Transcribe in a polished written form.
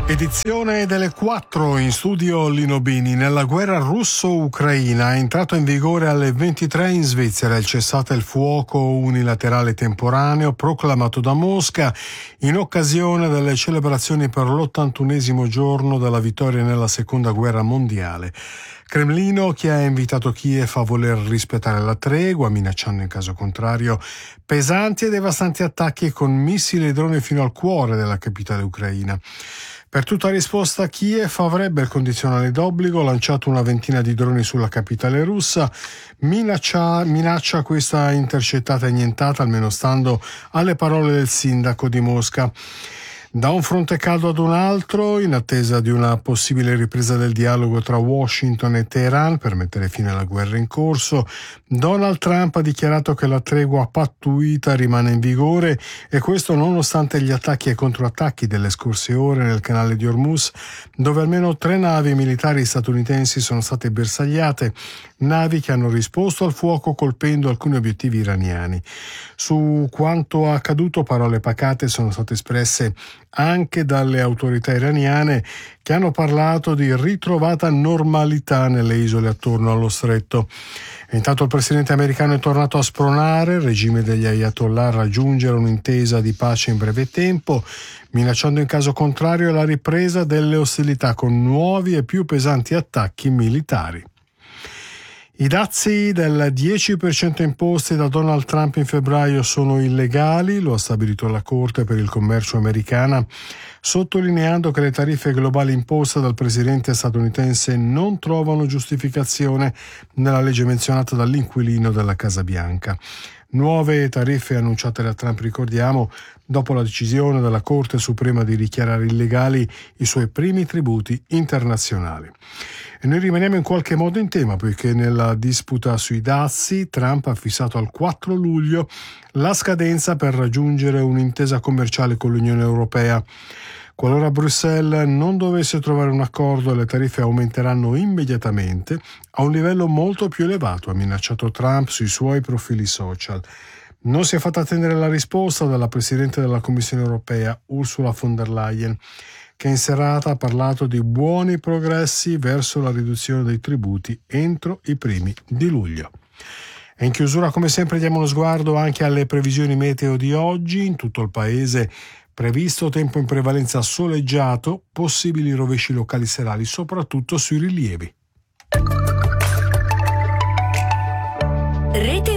Edizione delle 4 in studio Lino Bini. Nella guerra russo-ucraina è entrato in vigore alle 23 in Svizzera il cessate il fuoco unilaterale temporaneo proclamato da Mosca in occasione delle celebrazioni per l'81esimo giorno della vittoria nella seconda guerra mondiale. Cremlino che ha invitato Kiev a voler rispettare la tregua, minacciando in caso contrario pesanti e devastanti attacchi con missili e droni fino al cuore della capitale ucraina. Per tutta risposta Kiev avrebbe il condizionale d'obbligo lanciato una ventina di droni sulla capitale russa, minaccia questa intercettata e annientata, almeno stando alle parole del sindaco di Mosca. Da un fronte caldo ad un altro, in attesa di una possibile ripresa del dialogo tra Washington e Teheran per mettere fine alla guerra in corso, Donald Trump ha dichiarato che la tregua pattuita rimane in vigore e questo nonostante gli attacchi e controattacchi delle scorse ore nel canale di Hormuz, dove almeno 3 navi militari statunitensi sono state bersagliate, navi che hanno risposto al fuoco colpendo alcuni obiettivi iraniani. Su quanto accaduto parole pacate sono state espresse anche dalle autorità iraniane che hanno parlato di ritrovata normalità nelle isole attorno allo stretto. E intanto il presidente americano è tornato a spronare il regime degli Ayatollah a raggiungere un'intesa di pace in breve tempo, minacciando in caso contrario la ripresa delle ostilità con nuovi e più pesanti attacchi militari. I dazi del 10% imposti da Donald Trump in febbraio sono illegali, lo ha stabilito la Corte per il commercio americana, sottolineando che le tariffe globali imposte dal presidente statunitense non trovano giustificazione nella legge menzionata dall'inquilino della Casa Bianca. Nuove tariffe annunciate da Trump, ricordiamo, dopo la decisione della Corte Suprema di dichiarare illegali i suoi primi tributi internazionali. E noi rimaniamo in qualche modo in tema, poiché nella disputa sui dazi Trump ha fissato al 4 luglio la scadenza per raggiungere un'intesa commerciale con l'Unione Europea. Qualora Bruxelles non dovesse trovare un accordo, le tariffe aumenteranno immediatamente a un livello molto più elevato, ha minacciato Trump sui suoi profili social. Non si è fatta attendere la risposta dalla Presidente della Commissione Europea, Ursula von der Leyen, che in serata ha parlato di buoni progressi verso la riduzione dei tributi entro i primi di luglio. E in chiusura, come sempre, diamo uno sguardo anche alle previsioni meteo di oggi. In tutto il paese previsto tempo in prevalenza soleggiato, possibili rovesci locali serali, soprattutto sui rilievi. Rete